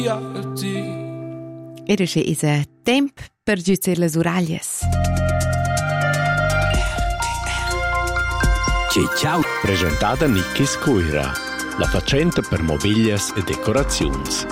Ed è tempo per giudicare le uraglias. Ciao, presentata Nickis Cuira, la facente per mobilias e decorazions.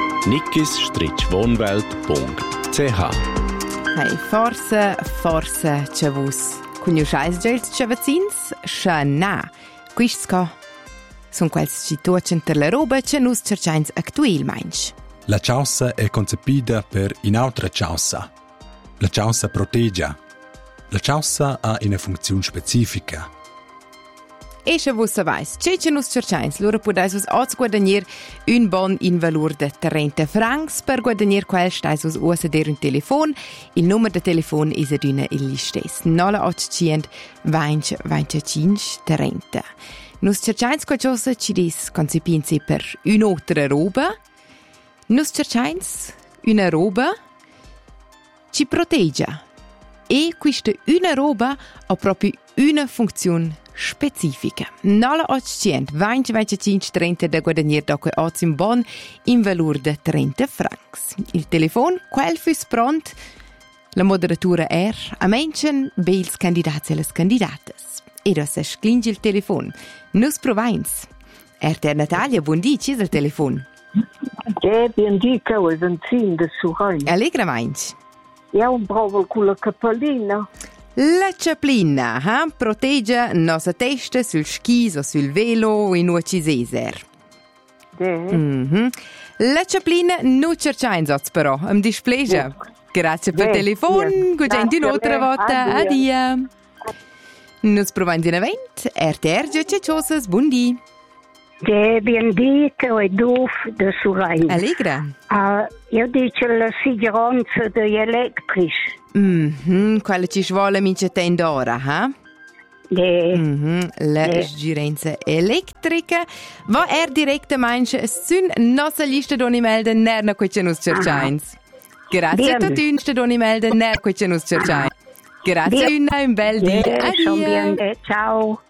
nickis-wohnwelt.ch. Hey, forse c'è vus. Conoscais già il cevazins? Scha na. Quisco sono quelle situazioni per la roba che noi cerchiamo attualmente. La ciaussa è concepita per un'altra ciaussa. La ciaussa protegge. La ciaussa ha una funzione specifica. E se voi sapete, che noi cerchiamo, allora potete guadagnare un buon in valore di 30 francs. Per guadagnare quel state usa un telefono. Il numero di telefono è in il stesso. 0800 20 25 30. Noi cerchiamo qualcosa che è concepito per un'altra roba. Noi cerchiamo una roba ci protegge. E questa una roba ha proprio una funzione specifica. 0800 20 25 30 da guadagnare dopo un buon in valore di 30 francs. Il telefono, quel fu pronto. La moderatura è a mention beils candidati e le candidate. E da se sclinge il telefono. Noi proviamo. Natalia, buon dì, c'è il telefono. Buon dì, che è Benzin da Surai. Allegramente. Io provo con la cappellina. La ciaplina protegge la nostra testa sul ski o sul velo in un ciseser. La ciaplina non cerchiamo però, mi dispiace. Grazie per il telefono, gugenti un'altra volta. Addio. Noi proviamo in avanti, RTR, ciao, buon dì. Buon dì, che è Duf da Surai. Allegra. Io dico la sicurezza degli elettrici. Quella ci vuole mince tendora, La sicurezza elettrica. Va direttamente sulla nostra lista di melden nerna che ci nos cerchiamo. Grazie a tutti i nostri melden nerna che ci nos cerchiamo. Grazie a un bel dì. Addio. Ciao.